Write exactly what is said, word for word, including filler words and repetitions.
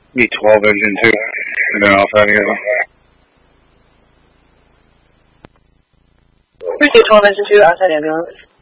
B twelve engine two, and then outside again. Three twelve engine two, outside ambulance.